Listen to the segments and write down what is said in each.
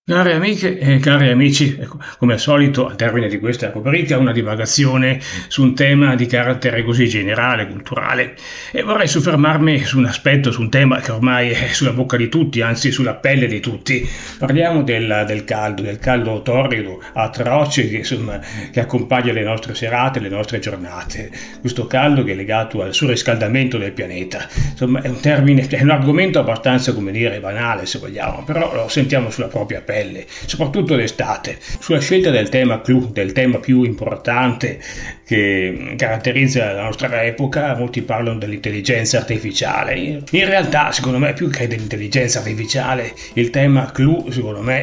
Cari amiche e cari amici, ecco, come al solito al termine di questa rubrica una divagazione su un tema di carattere così generale, culturale, e vorrei soffermarmi su un aspetto, su un tema che ormai è sulla bocca di tutti, anzi sulla pelle di tutti. Parliamo del caldo torrido, atroce che accompagna le nostre serate, le nostre giornate. Questo caldo che è legato al surriscaldamento del pianeta. Insomma, è un argomento abbastanza, come dire, banale se vogliamo, però lo sentiamo sulla propria pelle, soprattutto d'estate, sulla scelta del tema clou, del tema più importante che caratterizza la nostra epoca. Molti parlano dell'intelligenza artificiale. In realtà, secondo me, più che dell'intelligenza artificiale, il tema clou, secondo me,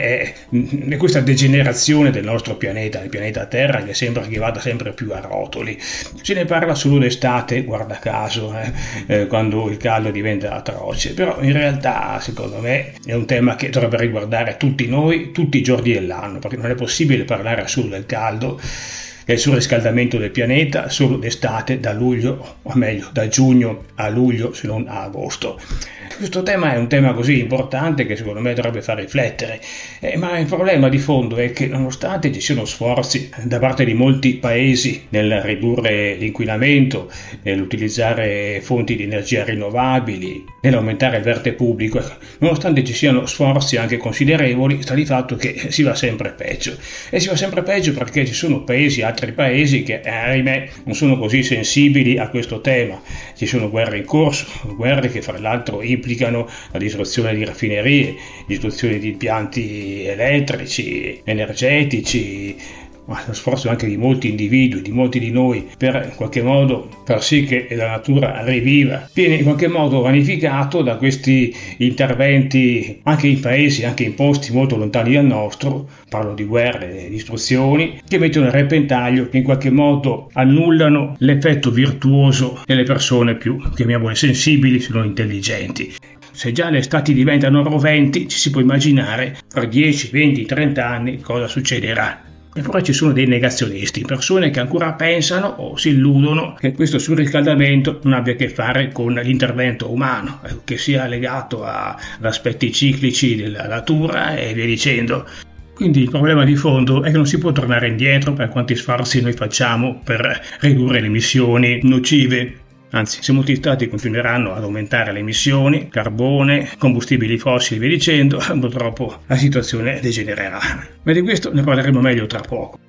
è questa degenerazione del nostro pianeta, il pianeta Terra, che sembra che vada sempre più a rotoli. Se ne parla solo d'estate, guarda caso, quando il caldo diventa atroce, però in realtà, secondo me, è un tema che dovrebbe riguardare tutti noi, tutti i giorni dell'anno, perché non è possibile parlare solo del caldo, che è il surriscaldamento del pianeta, solo d'estate, da luglio, o meglio, da giugno a luglio, se non a agosto. Questo tema è un tema così importante che secondo me dovrebbe far riflettere, ma il problema di fondo è che nonostante ci siano sforzi da parte di molti paesi nel ridurre l'inquinamento, nell'utilizzare fonti di energia rinnovabili, nell'aumentare il verde pubblico, nonostante ci siano sforzi anche considerevoli, sta di fatto che si va sempre peggio. E si va sempre peggio perché ci sono altri paesi che, ahimè, non sono così sensibili a questo tema. Ci sono guerre in corso, guerre che fra l'altro implicano la distruzione di raffinerie, la distruzione di impianti elettrici, energetici, ma lo sforzo anche di molti individui, di molti di noi, per in qualche modo far sì che la natura riviva, viene in qualche modo vanificato da questi interventi anche in paesi, anche in posti molto lontani dal nostro. Parlo di guerre e distruzioni che mettono a repentaglio, che in qualche modo annullano l'effetto virtuoso delle persone più, chiamiamole, sensibili, se non intelligenti. Se già le estati diventano roventi, ci si può immaginare tra 10, 20, 30 anni cosa succederà. Eppure ci sono dei negazionisti, persone che ancora pensano o si illudono che questo surriscaldamento non abbia a che fare con l'intervento umano, che sia legato ad aspetti ciclici della natura e via dicendo. Quindi il problema di fondo è che non si può tornare indietro per quanti sforzi noi facciamo per ridurre le emissioni nocive. Anzi, se molti stati continueranno ad aumentare le emissioni, carbone, combustibili fossili e via dicendo, purtroppo la situazione degenererà. Ma di questo ne parleremo meglio tra poco.